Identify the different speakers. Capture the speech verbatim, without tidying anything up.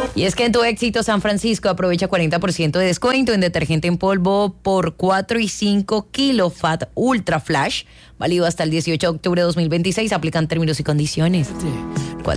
Speaker 1: Y es que en Tu Éxito San Francisco aprovecha cuarenta por ciento de descuento en detergente en polvo por cuatro y cinco kilo Fat Ultra Flash, válido hasta el dieciocho de octubre de dos mil veintiséis. Aplican términos y condiciones.